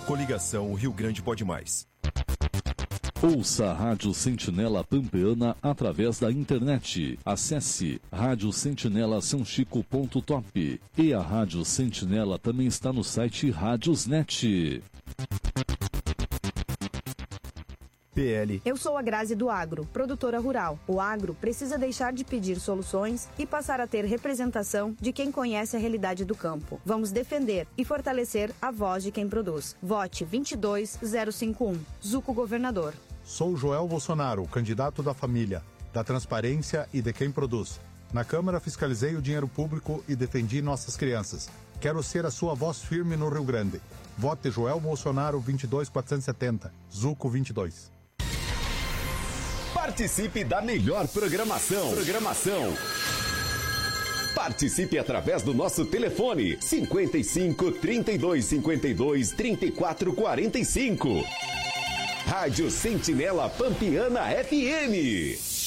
Coligação Rio Grande Pode Mais. Ouça a Rádio Sentinela Pampeana através da internet. Acesse radiosentinela-sãochico.top. E a Rádio Sentinela também está no site Radiosnet. PL. Eu sou a Grazi do Agro, produtora rural. O agro precisa deixar de pedir soluções e passar a ter representação de quem conhece a realidade do campo. Vamos defender e fortalecer a voz de quem produz. Vote 22051. Zuco Governador. Sou Joel Bolsonaro, candidato da família, da transparência e de quem produz. Na Câmara fiscalizei o dinheiro público e defendi nossas crianças. Quero ser a sua voz firme no Rio Grande. Vote Joel Bolsonaro 22470, Zuco 22. Participe da melhor programação. Participe através do nosso telefone 55 32 52 34 45. Rádio Sentinela Pampeana FM.